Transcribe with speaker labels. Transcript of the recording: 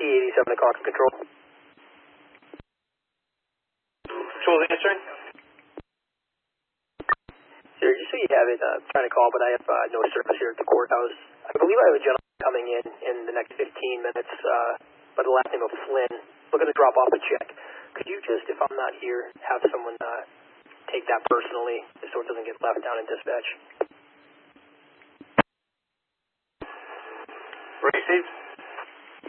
Speaker 1: T-87 to Cox Control.
Speaker 2: Control answering.
Speaker 1: Sir, just so you have it, trying to call, but I have no service here at the courthouse. I believe I have a gentleman coming in the next 15 minutes by the last name of Flynn, looking to drop off a check. Could you just, if I'm not here, have someone take that personally, just so it doesn't get left down in dispatch?
Speaker 2: Received.